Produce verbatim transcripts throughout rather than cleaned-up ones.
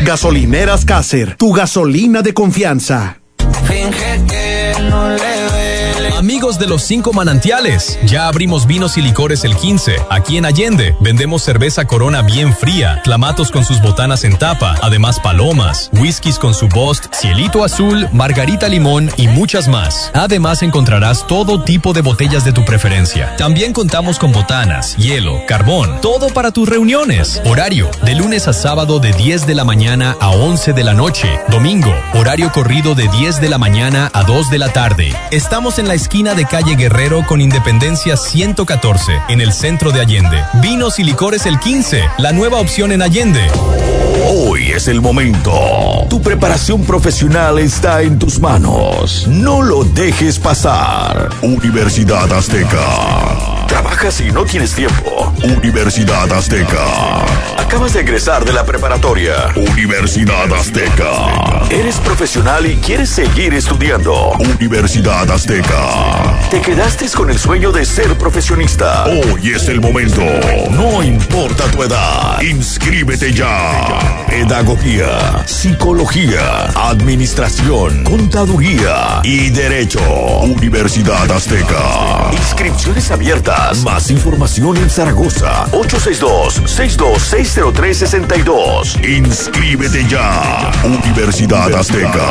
Gasolineras Caser, tu gasolina de confianza. Finge que no le duele. Amigos de los cinco manantiales, ya abrimos vinos y licores el quince. Aquí en Allende vendemos cerveza Corona bien fría, clamatos con sus botanas en tapa, además palomas, whiskies con su Bost, Cielito Azul, Margarita Limón y muchas más. Además encontrarás todo tipo de botellas de tu preferencia. También contamos con botanas, hielo, carbón, todo para tus reuniones. Horario, de lunes a sábado de diez de la mañana a once de la noche. Domingo, horario corrido de diez de la mañana a dos de la tarde. Estamos en la esquina de calle Guerrero con Independencia ciento catorce, en el centro de Allende. Vinos y licores el quince, la nueva opción en Allende. Hoy es el momento. Tu preparación profesional está en tus manos. No lo dejes pasar. Universidad Azteca. ¿Trabajas y no tienes tiempo? Universidad Azteca. Acabas de egresar de la preparatoria. Universidad Azteca. Eres profesional y quieres seguir estudiando. Universidad Azteca. Te quedaste con el sueño de ser profesionista. Hoy es el momento. No importa tu edad. Inscríbete ya. Pedagogía, psicología, administración, contaduría y derecho. Universidad Azteca. Inscripciones abiertas. Más información en Zaragoza. ocho seis dos, seis dos seis cero tres, seis dos. Inscríbete ya. Universidad Azteca.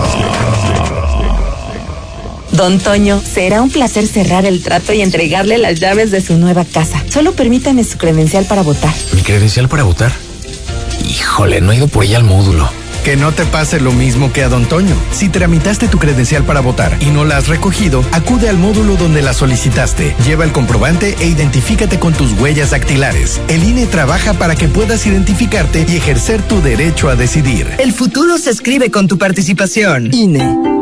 Don Toño, será un placer cerrar el trato y entregarle las llaves de su nueva casa. Solo permítame su credencial para votar. ¿Mi credencial para votar? Híjole, no he ido por ella al módulo. Que no te pase lo mismo que a Don Toño. Si tramitaste tu credencial para votar y no la has recogido, acude al módulo donde la solicitaste. Lleva el comprobante e identifícate con tus huellas dactilares. El I N E trabaja para que puedas identificarte y ejercer tu derecho a decidir. El futuro se escribe con tu participación. I N E.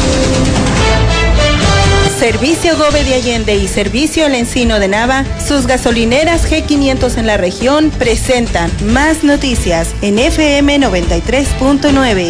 Servicio Gobe de Allende y Servicio El Encino de Nava, sus gasolineras G quinientos en la región presentan más noticias en F M noventa y tres punto nueve.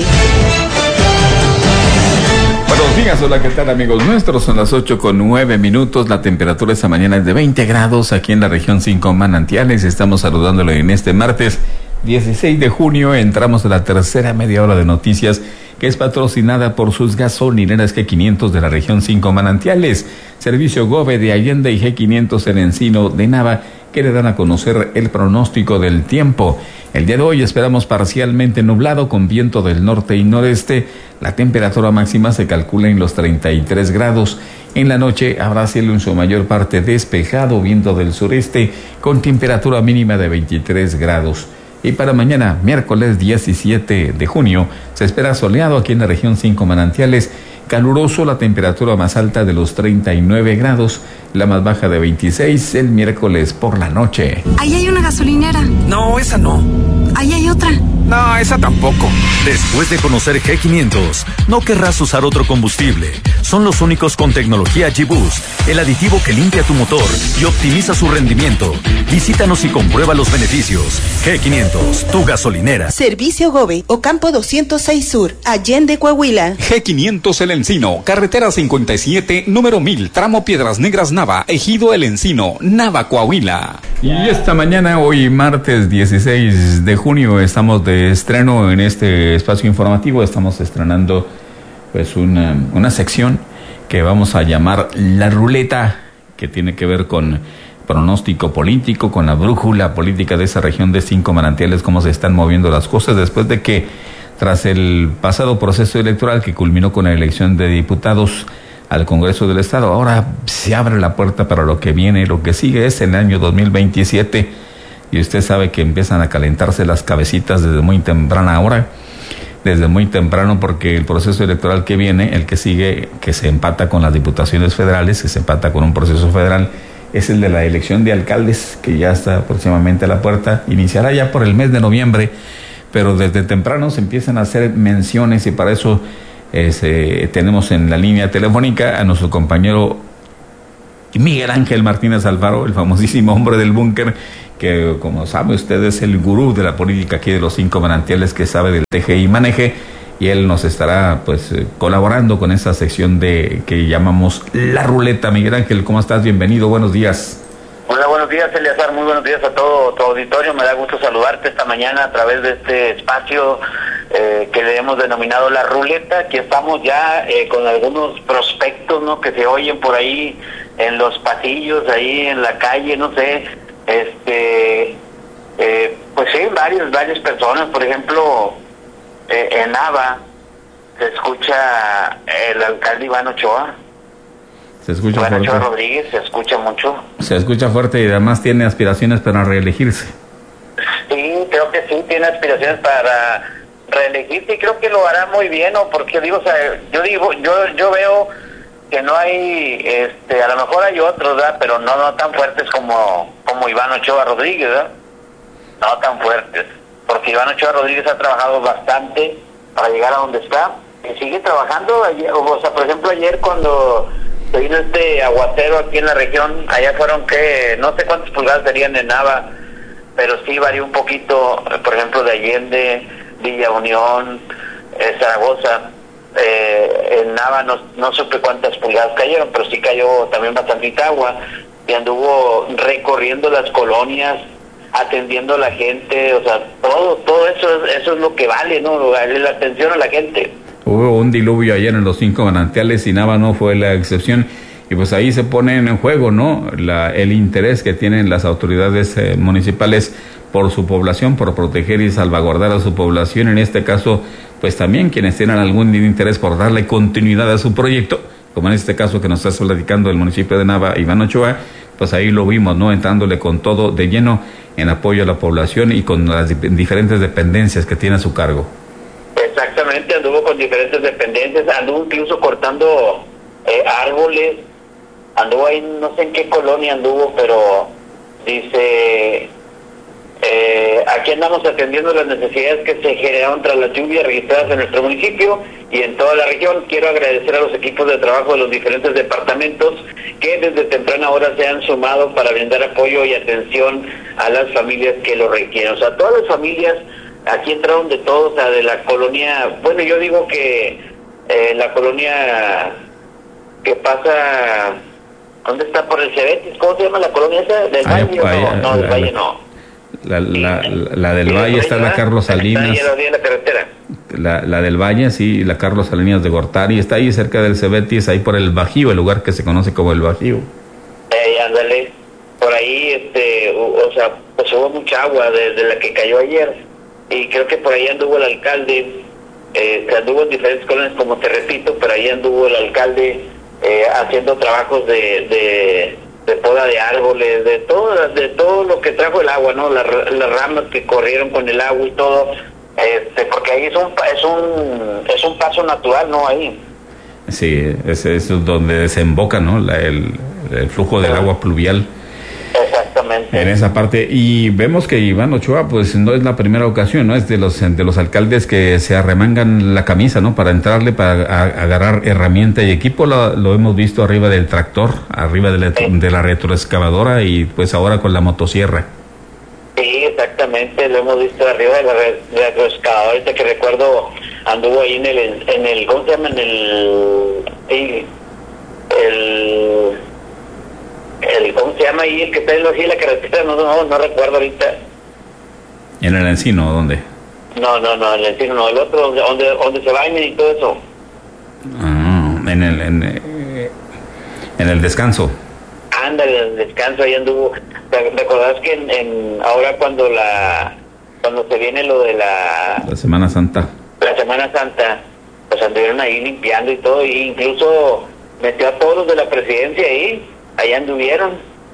Buenos días, hola, ¿qué tal amigos nuestros? Son las ocho con nueve minutos, la temperatura esta mañana es de veinte grados aquí en la región cinco Manantiales. Estamos saludándole en este martes dieciséis de junio, entramos a la tercera media hora de noticias, que es patrocinada por sus gasolineras G quinientos de la región cinco Manantiales, Servicio Gobe de Allende y G quinientos El Encino de Nava, que le dan a conocer el pronóstico del tiempo. El día de hoy esperamos parcialmente nublado con viento del norte y noreste. La temperatura máxima se calcula en los treinta y tres grados. En la noche habrá cielo en su mayor parte despejado, viento del sureste con temperatura mínima de veintitrés grados. Y para mañana, miércoles diecisiete de junio, se espera soleado aquí en la región cinco Manantiales, caluroso, la temperatura más alta de los treinta y nueve grados, la más baja de veintiséis el miércoles por la noche. Ahí hay una gasolinera. No, esa no. Ahí hay otra. No, esa tampoco. Después de conocer G quinientos, no querrás usar otro combustible. Son los únicos con tecnología G-Boost, el aditivo que limpia tu motor y optimiza su rendimiento. Visítanos y comprueba los beneficios. G quinientos, tu gasolinera. Servicio Gobe, Ocampo doscientos seis Sur, Allende, Coahuila. G quinientos El Encino, carretera cincuenta y siete, número mil, tramo Piedras Negras Nava, Ejido El Encino, Nava, Coahuila. Y esta mañana, hoy martes dieciséis de junio, estamos de estreno en este espacio informativo. Estamos estrenando pues una, una sección que vamos a llamar La Ruleta, que tiene que ver con pronóstico político, con la brújula política de esa región de cinco Manantiales, cómo se están moviendo las cosas después de que, tras el pasado proceso electoral que culminó con la elección de diputados al Congreso del Estado, ahora se abre la puerta para lo que viene. Lo que sigue es el año dos mil veintisiete, y usted sabe que empiezan a calentarse las cabecitas desde muy temprana hora, desde muy temprano, porque el proceso electoral que viene, el que sigue, que se empata con las diputaciones federales, que se empata con un proceso federal, es el de la elección de alcaldes, que ya está próximamente a la puerta, iniciará ya por el mes de noviembre, pero desde temprano se empiezan a hacer menciones, y para eso es, eh, tenemos en la línea telefónica a nuestro compañero Miguel Ángel Martínez Alfaro, el famosísimo hombre del búnker, que como sabe usted es el gurú de la política aquí de los cinco Manantiales, que sabe del T G I Maneje, y él nos estará pues eh, colaborando con esa sección de que llamamos La Ruleta. Miguel Ángel, ¿cómo estás? Bienvenido, buenos días. Hola, buenos buenos días, Eleazar, muy buenos días a todo tu auditorio. Me da gusto saludarte esta mañana a través de este espacio eh, que le hemos denominado La Ruleta. Aquí estamos ya eh, con algunos prospectos, ¿no?, que se oyen por ahí en los pasillos, ahí en la calle, no sé, este, eh, pues sí, varias, varias personas. Por ejemplo, eh, en Nava se escucha el alcalde Iván Ochoa. Se escucha Iván fuerte. Ochoa Rodríguez, se escucha mucho. Se escucha fuerte y además tiene aspiraciones para reelegirse. Sí, creo que sí, tiene aspiraciones para reelegirse y creo que lo hará muy bien, ¿no? Porque digo, o sea, yo digo, yo yo veo que no hay, este, a lo mejor hay otros, ¿verdad? Pero no, no tan fuertes como, como Iván Ochoa Rodríguez, ¿verdad? No tan fuertes, porque Iván Ochoa Rodríguez ha trabajado bastante para llegar a donde está y sigue trabajando. Ayer, o sea, por ejemplo, ayer cuando se vino este aguacero aquí en la región, allá fueron que no sé cuántas pulgadas serían en Nava, pero sí varió un poquito, por ejemplo, de Allende, Villa Unión, eh, Zaragoza. Eh, en Nava no, no supe cuántas pulgadas cayeron, pero sí cayó también bastantita agua y anduvo recorriendo las colonias, atendiendo a la gente, o sea, todo todo eso, eso es lo que vale, ¿no? La atención a la gente. Hubo un diluvio ayer en los cinco manantiales y Nava no fue la excepción. Y pues ahí se pone en juego, ¿no?, la, el interés que tienen las autoridades eh, municipales por su población, por proteger y salvaguardar a su población. En este caso, pues también quienes tienen algún interés por darle continuidad a su proyecto, como en este caso que nos estás platicando del municipio de Nava, Iván Ochoa, pues ahí lo vimos, ¿no?, entrándole con todo de lleno en apoyo a la población y con las diferentes dependencias que tiene a su cargo. Exactamente, anduvo con diferentes dependencias, anduvo incluso cortando eh, árboles, anduvo ahí, no sé en qué colonia anduvo, pero dice, eh, aquí andamos atendiendo las necesidades que se generaron tras las lluvias registradas en nuestro municipio y en toda la región. Quiero agradecer a los equipos de trabajo de los diferentes departamentos que desde temprana hora se han sumado para brindar apoyo y atención a las familias que lo requieren. O sea, todas las familias, aquí entraron de todos, o sea, de la colonia, bueno, yo digo que eh, la colonia que pasa, ¿dónde está? Por el Cebetis, ¿cómo se llama la colonia esa? ¿Del Ay, Valle? ay, No, ay, no, del ay, Valle ay. no. La, la, la, la del Sí, Valle está la ¿verdad? Carlos Salinas. Está ahí en la carretera. La, la del Valle, sí, la Carlos Salinas de Gortari, está ahí cerca del Cebetis, ahí por el Bajío, el lugar que se conoce como el Bajío. Eh, ándale, por ahí, este, o, o sea, pues hubo mucha agua desde la que cayó ayer, y creo que por ahí anduvo el alcalde, eh, anduvo en diferentes colonias, como te repito, pero ahí anduvo el alcalde eh, haciendo trabajos de, de, de poda de árboles, de todo, de todo lo que trajo el agua, ¿no? Las, las ramas que corrieron con el agua y todo. Este, porque ahí es un es un es un paso natural, ¿no? Ahí. Sí, es, es donde desemboca, ¿no?, la, el, el flujo del agua pluvial. Exactamente. En esa parte. Y vemos que Iván Ochoa, pues no es la primera ocasión, ¿no? Es de los de los alcaldes que se arremangan la camisa, ¿no?, para entrarle, para a, agarrar herramienta y equipo. Lo, lo hemos visto arriba del tractor, arriba de la, de la retroexcavadora y pues ahora con la motosierra. Sí, exactamente, lo hemos visto arriba de la, re- de la retroexcavadora. Ahorita que recuerdo, anduvo ahí en el, en el, ¿cómo se llama? En el, sí, el, el, ¿cómo se llama ahí? El que está en la carretera, no, no, no recuerdo ahorita. ¿En el Encino dónde? No, no, no, el encino no, el otro, donde, donde se bañan y todo eso. Ah, en el, en, eh, en el descanso. Ándale, el descanso ahí anduvo. ¿Te recordás que en, en ahora cuando la cuando se viene lo de la La Semana Santa. la Semana Santa, pues anduvieron ahí limpiando y todo, e incluso metió a todos los de la presidencia ahí, ahí anduvieron.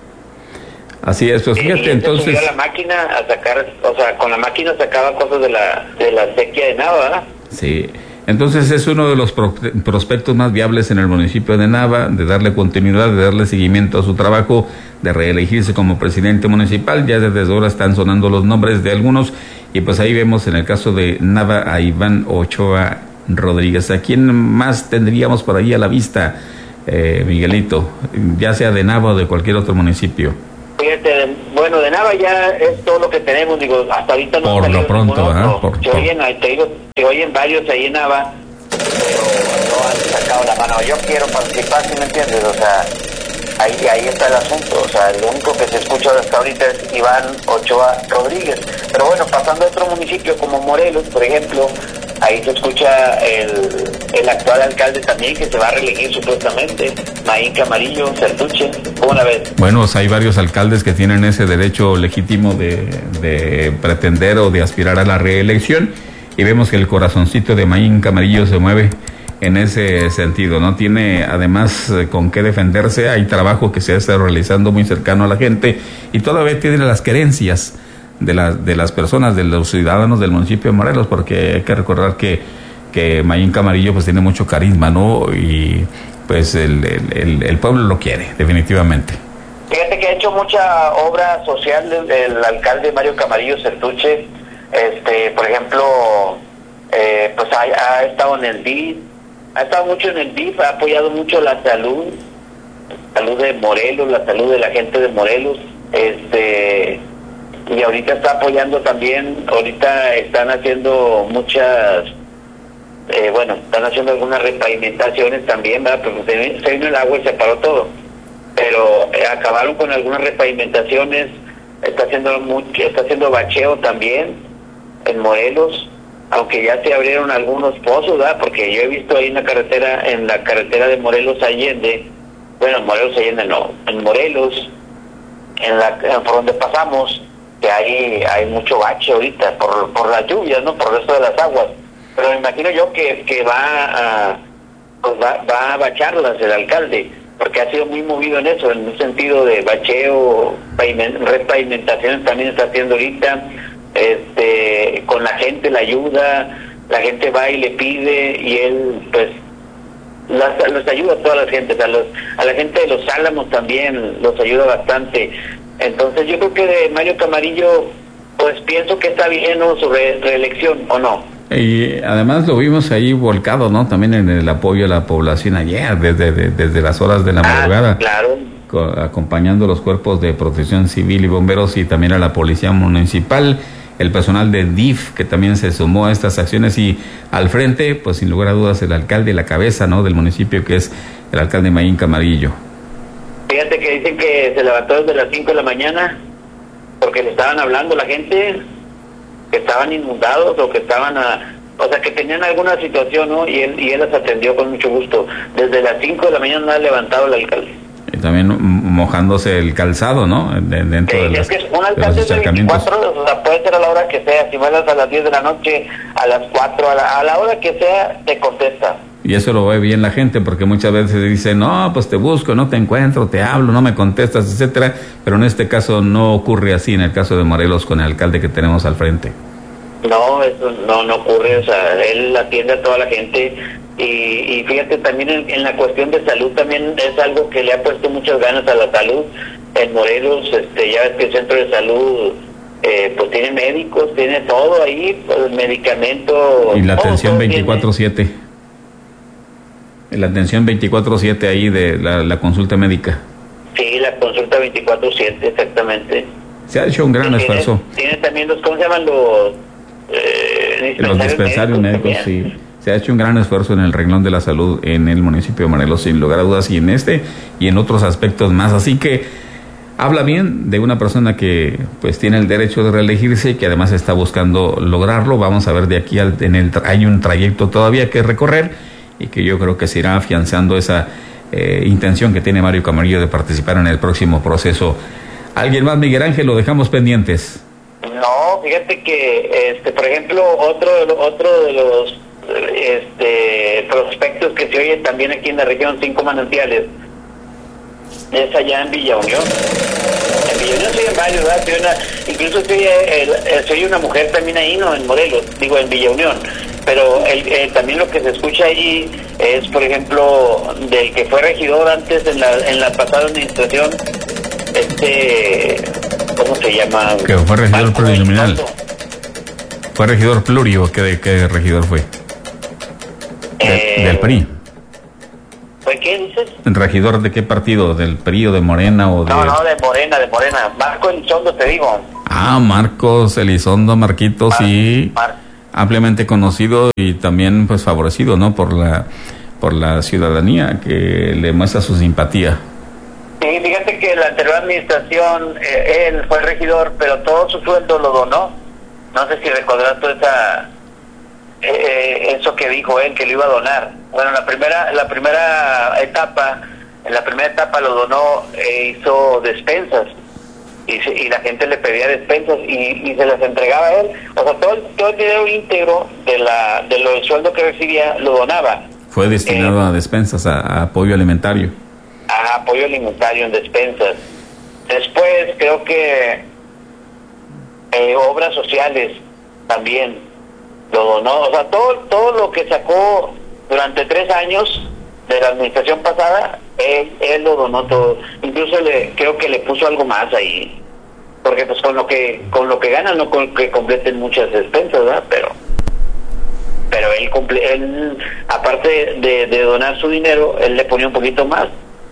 Así es, pues fíjate, y entonces. subió a la máquina a sacar, o sea, con la máquina sacaba cosas de la de la sequía de Nava, ¿verdad? Sí, entonces es uno de los pro- prospectos más viables en el municipio de Nava, de darle continuidad, de darle seguimiento a su trabajo, de reelegirse como presidente municipal. Ya desde ahora están sonando los nombres de algunos y pues ahí vemos en el caso de Nava a Iván Ochoa Rodríguez. ¿A quién más tendríamos por ahí a la vista, eh, Miguelito? Ya sea de Nava o de cualquier otro municipio. Fíjate, bueno, de Nava ya es todo lo que tenemos, digo, hasta ahorita no Por ha lo salido pronto, ningún ¿ah? otro. Por- se por- oyen, te digo, se oyen varios ahí en Nava, pero no han sacado la mano. Yo quiero participar, ¿sí me entiendes? O sea, ahí, ahí está el asunto. O sea, lo único que se escucha hasta ahorita es Iván Ochoa Rodríguez. Pero bueno, pasando a otro municipio como Morelos, por ejemplo, ahí se escucha el, el actual alcalde también, que se va a reelegir supuestamente, Mayín Camarillo Certuche. ¿Cómo la ves? Bueno, pues hay varios alcaldes que tienen ese derecho legítimo de, de pretender o de aspirar a la reelección, y vemos que el corazoncito de Mayín Camarillo se mueve en ese sentido, ¿no? Tiene además eh, con qué defenderse, hay trabajo que se está realizando muy cercano a la gente, y todavía tiene las querencias de las de las personas, de los ciudadanos del municipio de Morelos, porque hay que recordar que, que Mayín Camarillo pues tiene mucho carisma, ¿no? Y pues el, el, el, el pueblo lo quiere, definitivamente. Fíjate que ha hecho mucha obra social el, el alcalde Mario Camarillo Certuche. Este, por ejemplo, eh, pues ha, ha estado en el D I F, ha estado mucho en el D I F, ha apoyado mucho la salud, la salud de Morelos, la salud de la gente de Morelos, este, y ahorita está apoyando también, ahorita están haciendo muchas, eh, bueno, están haciendo algunas repavimentaciones también, ¿verdad? Pero se, se vino el agua y se paró todo, pero eh, acabaron con algunas repavimentaciones, está haciendo mucho, está haciendo bacheo también en Morelos, aunque ya se abrieron algunos pozos, ¿verdad? Porque yo he visto ahí en la carretera, en la carretera de Morelos Allende, bueno, Morelos Allende no, en Morelos, en la por donde pasamos, que hay hay mucho bache ahorita por por las lluvias, ¿no? Por el resto de las aguas. Pero me imagino yo que que va a pues va, va a bacharlas el alcalde, porque ha sido muy movido en eso, en un sentido de bacheo, paviment, repavimentaciones también está haciendo ahorita. Este, con la gente la ayuda, la gente va y le pide y él pues las, los ayuda a toda la gente, a, los, a la gente de Los Álamos también los ayuda bastante. Entonces yo creo que de Mario Camarillo pues pienso que está bien, ¿no? Su re, reelección, ¿o no? Y además lo vimos ahí volcado, ¿no? También en el apoyo a la población ayer, desde, de, desde las horas de la madrugada. Ah, claro. Co- acompañando los cuerpos de protección civil y bomberos, y también a la policía municipal, el personal de D I F que también se sumó a estas acciones, y al frente, pues sin lugar a dudas, el alcalde, la cabeza, ¿no?, del municipio, que es el alcalde Mayín Camarillo. Fíjate que dicen que se levantó desde las cinco de la mañana porque le estaban hablando la gente que estaban inundados o que estaban a, o sea, que tenían alguna situación, ¿no? Y él y él las atendió con mucho gusto. Desde las cinco de la mañana ha levantado el alcalde. Y también mojándose el calzado, ¿no? De, dentro sí, de, es los, que es un alcalde de veinticuatro horas, o sea, puede ser a la hora que sea, si vuelas a las diez de la noche, a las cuatro, a la, a la hora que sea, te contesta. Y eso lo ve bien la gente, porque muchas veces dicen, no, pues te busco, no te encuentro, te hablo, no me contestas, etcétera. Pero en este caso no ocurre así, en el caso de Morelos, con el alcalde que tenemos al frente. No, eso no, no ocurre, o sea, él atiende a toda la gente. Y, y fíjate, también en, en la cuestión de salud también es algo que le ha puesto muchas ganas a la salud. En Morelos, este, ya ves que el centro de salud eh, pues tiene médicos, tiene todo ahí, pues, medicamentos. Y la atención todo, todo veinticuatro siete. La atención veinticuatro siete ahí de la, la consulta médica. Sí, la consulta veinticuatro siete, exactamente. Se ha hecho un gran tiene, esfuerzo. Tiene también los, ¿cómo se llaman los? Eh, los dispensarios médicos, médicos sí. Se ha hecho un gran esfuerzo en el renglón de la salud en el municipio de Morelos, sin lugar a dudas, y en este y en otros aspectos más. Así que habla bien de una persona que pues tiene el derecho de reelegirse y que además está buscando lograrlo. Vamos a ver de aquí al, en el hay un trayecto todavía que recorrer, y que yo creo que se irá afianzando esa eh, intención que tiene Mario Camarillo de participar en el próximo proceso. ¿Alguien más, Miguel Ángel? Lo dejamos pendientes. No, fíjate que, este, por ejemplo, otro, otro de los este prospectos que se oyen también aquí en la región Cinco Manantiales es allá en Villa Unión. En Villa Unión se oyen varios, ¿verdad? Se oye una, incluso se oye, el, el, se oye una mujer también ahí, no, en Morelos, digo en Villa Unión. Pero el, el, también lo que se escucha ahí es, por ejemplo, del que fue regidor antes en la en la pasada administración, este, ¿cómo se llama? Que fue regidor plurinominal. ¿Fue regidor plurio? ¿Qué, qué regidor fue? De, eh, del P R I. ¿Fue qué dices? ¿Regidor de qué partido? ¿Del P R I o de Morena? O de... No, no, de Morena, de Morena. Marco Elizondo, te digo. Ah, Marcos Elizondo, Marquitos, Mar sí. Mar ampliamente conocido y también pues favorecido, ¿no? Por la por la ciudadanía que le muestra su simpatía. Sí, fíjate que la anterior administración, eh, él fue regidor, pero todo su sueldo lo donó. No sé si recordarás toda esa, eh, eso que dijo él, que lo iba a donar. Bueno, la primera, la primera etapa, en la primera etapa lo donó, eh, hizo despensas. Y, se, y la gente le pedía despensas y, y se las entregaba a él. O sea, todo el, todo el dinero íntegro de la de lo del sueldo que recibía lo donaba. Fue destinado eh, a despensas, a, a apoyo alimentario. A apoyo alimentario en despensas. Después creo que eh, obras sociales también lo donó. O sea, todo, todo lo que sacó durante tres años de la administración pasada, él, él lo donó todo. Incluso le, creo que le puso algo más ahí, porque pues con lo que con lo que ganan no con que completen muchas despensas, ¿verdad? Pero pero él, comple él aparte de, de donar su dinero, él le ponía un poquito más.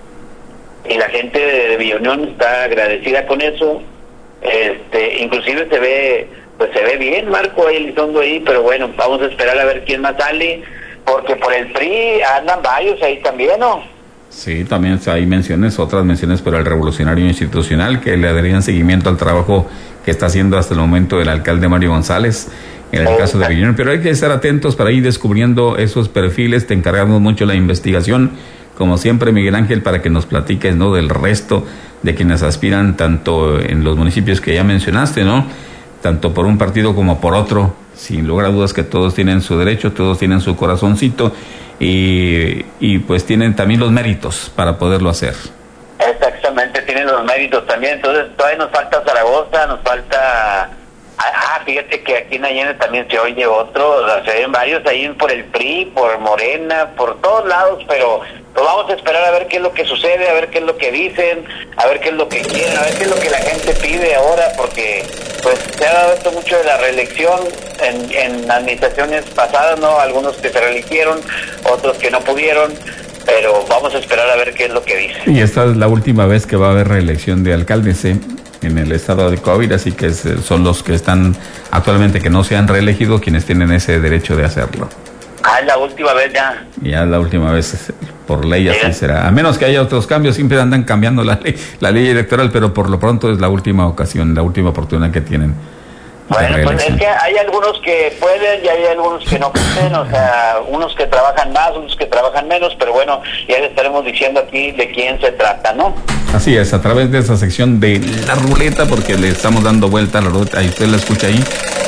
Y la gente de, de Villa Unión está agradecida con eso. Este, inclusive se ve, pues se ve bien Marco ahí Elizondo ahí, pero bueno, vamos a esperar a ver quién más sale, porque por el P R I andan varios ahí también, ¿no? Sí, también hay menciones, otras menciones por el Revolucionario Institucional, que le darían seguimiento al trabajo que está haciendo hasta el momento el alcalde Mario González, en el caso de Villa Unión. Pero hay que estar atentos para ir descubriendo esos perfiles. Te encargamos mucho la investigación, como siempre, Miguel Ángel, para que nos platiques, ¿no?, del resto de quienes aspiran, tanto en los municipios que ya mencionaste, ¿no?, tanto por un partido como por otro. Sin lugar a dudas que todos tienen su derecho, todos tienen su corazoncito y, y pues tienen también los méritos para poderlo hacer. Exactamente, tienen los méritos también. Entonces todavía nos falta Zaragoza, nos falta... Ah, fíjate que aquí en Allende también se oye otro, o sea, se oyen varios ahí por el P R I, por Morena, por todos lados, pero pues vamos a esperar a ver qué es lo que sucede, a ver qué es lo que dicen, a ver qué es lo que quieren, a ver qué es lo que la gente pide ahora, porque pues se ha dado esto mucho de la reelección en, en administraciones pasadas, ¿no? Algunos que se reeligieron, otros que no pudieron, pero vamos a esperar a ver qué es lo que dicen. Y esta es la última vez que va a haber reelección de alcaldes, ¿eh?, en el estado de COVID, así que es, son los que están actualmente que no se han reelegido quienes tienen ese derecho de hacerlo. Ah, es la última vez ya. Ya es la última vez, por ley así ¿Sí? será. A menos que haya otros cambios, siempre andan cambiando la ley, la ley electoral, pero por lo pronto es la última ocasión, la última oportunidad que tienen. Bueno, pues es que hay algunos que pueden y hay algunos que no pueden, o sea, unos que trabajan más, unos que trabajan menos, pero bueno, ya les estaremos diciendo aquí de quién se trata, ¿no? Así es, a través de esa sección de la ruleta, porque le estamos dando vuelta a la ruleta, ahí usted la escucha ahí,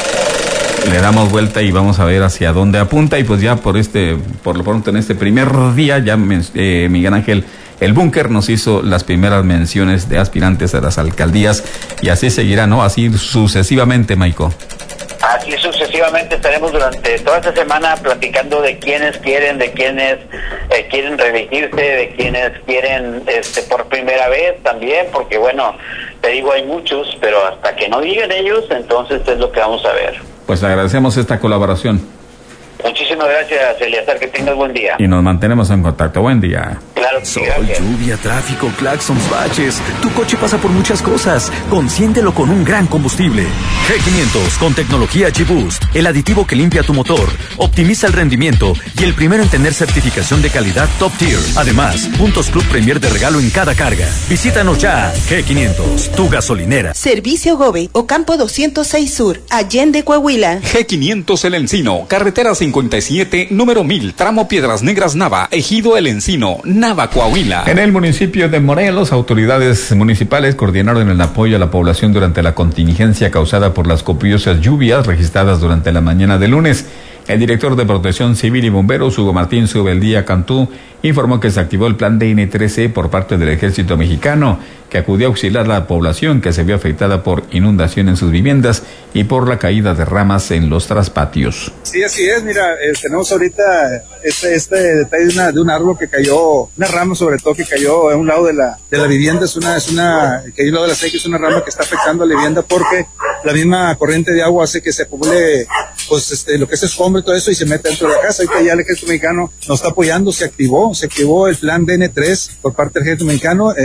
le damos vuelta y vamos a ver hacia dónde apunta, y pues ya por este, por lo pronto en este primer día, ya eh, Miguel Ángel, el Búnker nos hizo las primeras menciones de aspirantes a las alcaldías, y así seguirá, ¿no? Así sucesivamente, Maico. Así sucesivamente estaremos durante toda esta semana platicando de quienes quieren, de quienes eh, quieren reelegirse, de quienes quieren este por primera vez también, porque bueno, te digo, hay muchos, pero hasta que no digan ellos, entonces es lo que vamos a ver. Pues agradecemos esta colaboración. Muchísimas gracias, Eliazar, que tengas buen día. Y nos mantenemos en contacto. Buen día. Claro que sí, Sol, gracias. lluvia, tráfico, claxons, baches. Tu coche pasa por muchas cosas. Consiéntelo con un gran combustible. G quinientos con tecnología G-Boost, el aditivo que limpia tu motor, optimiza el rendimiento y el primero en tener certificación de calidad Top Tier. Además, puntos Club Premier de regalo en cada carga. Visítanos ya. G quinientos, tu gasolinera. Servicio Gobe, Ocampo doscientos seis Sur, Allende, Coahuila. G quinientos El Encino, carretera cincuenta y siete, número mil, tramo Piedras Negras Nava, Ejido El Encino, Nava, Coahuila. En el municipio de Morelos, autoridades municipales coordinaron el apoyo a la población durante la contingencia causada por las copiosas lluvias registradas durante la mañana de lunes. El director de Protección Civil y Bomberos, Hugo Martín Subeldía Cantú, informó que se activó el plan D N trece por parte del Ejército Mexicano, que acudió a auxiliar a la población que se vio afectada por inundación en sus viviendas y por la caída de ramas en los traspatios. Sí, así es. Mira, eh, tenemos ahorita este, este detalle de, una, de un árbol que cayó, una rama sobre todo que cayó a un lado de la, de la vivienda. Es una, es una, que hay un lado de la seca, es una rama que está afectando a la vivienda porque la misma corriente de agua hace que se acumule, pues, este, lo que es escombro y todo eso y se mete dentro de la casa. Ahorita ya el Ejército Mexicano nos está apoyando, se activó, se activó el plan D N tres por parte del Ejército Mexicano. Eh,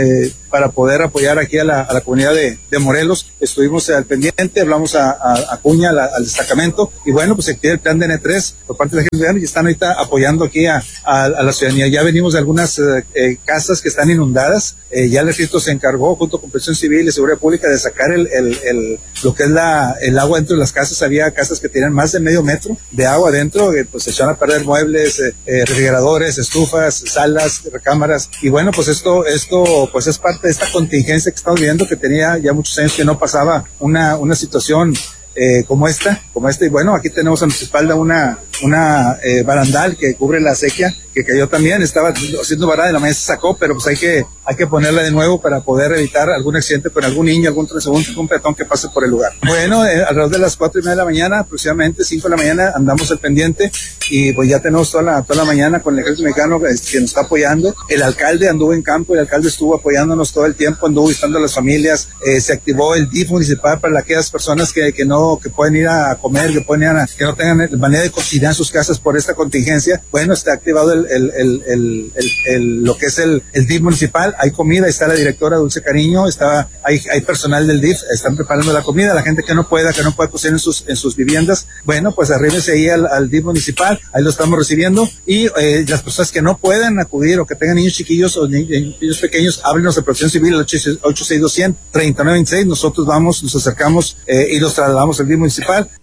para poder apoyar aquí a la, a la comunidad de, de Morelos. Estuvimos al pendiente, hablamos a, a, a Cuña, la, al destacamento, y bueno, pues se activa el plan de N tres por parte de la gente y están ahorita apoyando aquí a, a, a la ciudadanía. Ya venimos de algunas eh, eh, casas que están inundadas, eh, ya el ejército se encargó junto con Protección Civil y Seguridad Pública de sacar el, el, el, lo que es la, el agua dentro de las casas. Había casas que tenían más de medio metro de agua dentro, eh, pues se echaron a perder muebles, eh, eh, refrigeradores, estufas, salas, recámaras, y bueno, pues esto, esto pues es parte de esta contingencia que estamos viendo, que tenía ya muchos años que no pasaba una, una situación Eh, como esta, como esta, y bueno, aquí tenemos a nuestra espalda una, una eh, barandal que cubre la sequía, que cayó también, estaba haciendo varada y la mañana se sacó, pero pues hay que, hay que ponerla de nuevo para poder evitar algún accidente con algún niño, algún transeúnte, algún peatón que pase por el lugar. Bueno, eh, alrededor de las cuatro y media de la mañana, aproximadamente cinco de la mañana, andamos al pendiente, y pues ya tenemos toda la, toda la mañana con el ejército mexicano que, que nos está apoyando. El alcalde anduvo en campo, el alcalde estuvo apoyándonos todo el tiempo, anduvo visitando a las familias, eh, se activó el D I F municipal para aquellas personas que, que no que pueden ir a comer, que pueden ir a, que no tengan manera de cocinar en sus casas por esta contingencia. Bueno, está activado el, el, el, el, el, el lo que es el, el D I F municipal, hay comida, está la directora Dulce Cariño, está, hay, hay personal del D I F, están preparando la comida, la gente que no pueda, que no pueda cocinar en sus, en sus viviendas, bueno, pues arríbense ahí al, al D I F municipal, ahí lo estamos recibiendo, y eh, las personas que no puedan acudir o que tengan niños chiquillos o ni, niños pequeños, háblenos de Protección Civil al ocho seis dos cero cero, treinta y nueve veintiséis, nosotros vamos, nos acercamos eh, y los trasladamos al D I F municipal.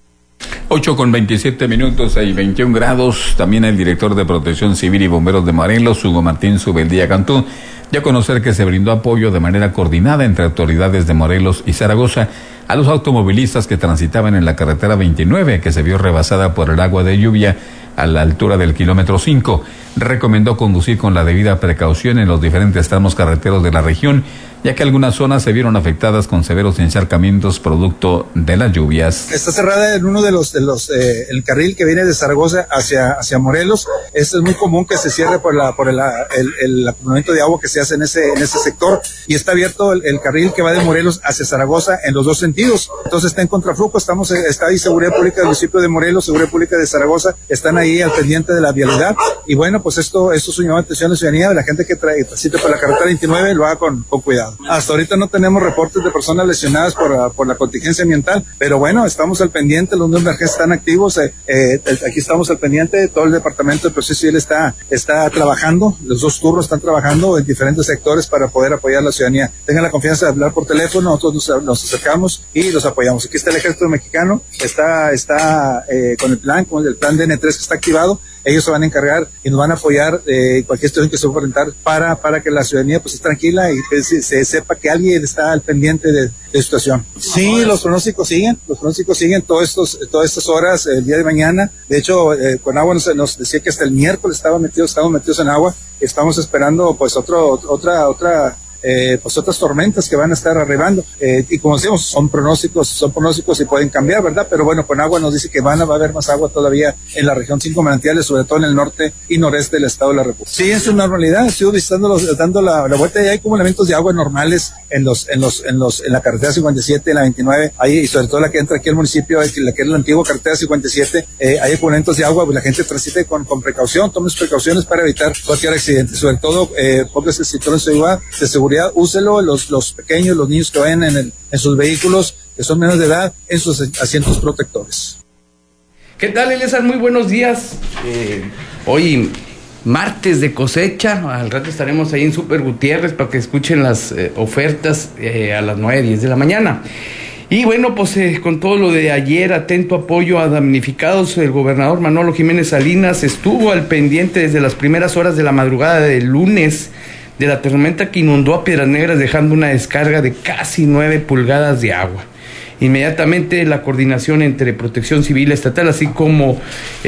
ocho con veintisiete minutos y veintiún grados. También el director de Protección Civil y Bomberos de Morelos, Hugo Martín Subeldía Cantú, dio a conocer que se brindó apoyo de manera coordinada entre autoridades de Morelos y Zaragoza a los automovilistas que transitaban en la carretera veintinueve, que se vio rebasada por el agua de lluvia a la altura del kilómetro cinco. Recomendó conducir con la debida precaución en los diferentes tramos carreteros de la región, ya que algunas zonas se vieron afectadas con severos encharcamientos producto de las lluvias. Está cerrada en uno de los, de los eh, el carril que viene de Zaragoza hacia, hacia Morelos. Esto es muy común que se cierre por la, por el, el, el acumulamiento de agua que se hace en ese, en ese sector, y está abierto el, el carril que va de Morelos hacia Zaragoza en los dos sentidos. Entonces está en contraflujo, estamos, está ahí Seguridad Pública del municipio de Morelos, Seguridad Pública de Zaragoza, están ahí al pendiente de la vialidad, y bueno, pues esto, esto es un llamado de atención a la ciudadanía, de la gente que trae, transite por la carretera veintinueve, lo haga con, con cuidado. Hasta ahorita no tenemos reportes de personas lesionadas por, por la contingencia ambiental, pero bueno, estamos al pendiente, los números de emergencia están activos, eh, eh, aquí estamos al pendiente, todo el departamento de Protección Civil está, está trabajando, los dos turnos están trabajando en diferentes sectores para poder apoyar a la ciudadanía. Tengan la confianza de hablar por teléfono, nosotros nos, nos acercamos y los apoyamos. Aquí está el ejército mexicano, está, está eh, con el plan, con el plan de N tres que está activado. Ellos se van a encargar y nos van a apoyar eh, cualquier situación que se va a presentar para, para que la ciudadanía pues esté tranquila y que se, se sepa que alguien está al pendiente de, de la situación. Sí, los pronósticos siguen, los pronósticos siguen todos estos, todas estas horas, el día de mañana. De hecho, eh, con agua nos, nos decía que hasta el miércoles estaban metidos, estábamos metidos en agua. Estamos esperando pues otro, otra, otra, Eh, pues otras tormentas que van a estar arribando, eh, y como decimos, son pronósticos, son pronósticos y pueden cambiar, ¿verdad? Pero bueno, con agua nos dice que van a, va a haber más agua todavía en la región cinco manantiales, sobre todo en el norte y noreste del estado de la República. Sí, es una normalidad, estuve visitando los, dando la, la vuelta, y hay acumulamientos de agua normales en los, en los, en los, en la carretera cincuenta y siete, en la veintinueve, ahí, y sobre todo la que entra aquí al municipio, la que es la antigua carretera cincuenta y siete, eh, hay acumulamientos de agua, pues la gente transite con, con precaución, tome sus precauciones para evitar cualquier accidente, sobre todo, eh, póngase el cinturón de seguridad, de seguridad, úselo, los, los pequeños, los niños que vayan en, el, en sus vehículos, que son menores de edad, en sus asientos protectores. ¿Qué tal, Eliezer? Muy buenos días. Eh, hoy, martes de cosecha, al rato estaremos ahí en Super Gutiérrez para que escuchen las eh, ofertas eh, a las nueve, diez de la mañana. Y bueno, pues eh, con todo lo de ayer, atento apoyo a damnificados, el gobernador Manolo Jiménez Salinas estuvo al pendiente desde las primeras horas de la madrugada del lunes de la tormenta que inundó a Piedras Negras, dejando una descarga de casi nueve pulgadas de agua. Inmediatamente la coordinación entre Protección Civil Estatal, así como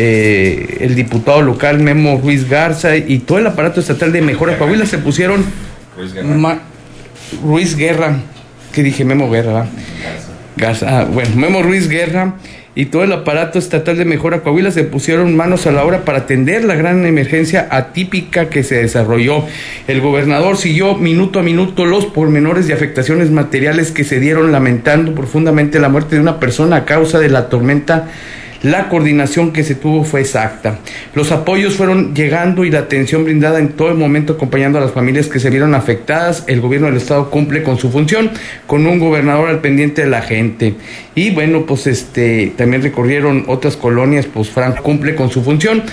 eh, el diputado local Memo Ruiz Garza y todo el aparato estatal de Mejora Coahuila se pusieron... Ruiz Guerra. Ma, Ruiz Guerra, que dije Memo Guerra, Garza, ah, bueno, Memo Ruiz Guerra y todo el aparato estatal de Mejora Coahuila se pusieron manos a la obra para atender la gran emergencia atípica que se desarrolló. El gobernador siguió minuto a minuto los pormenores de afectaciones materiales que se dieron, lamentando profundamente la muerte de una persona a causa de la tormenta La coordinación que se tuvo fue exacta. Los apoyos fueron llegando y la atención brindada en todo el momento acompañando a las familias que se vieron afectadas. El gobierno del estado cumple con su función, con un gobernador al pendiente de la gente. Y bueno, pues este también recorrieron otras colonias, pues Frank cumple con su función.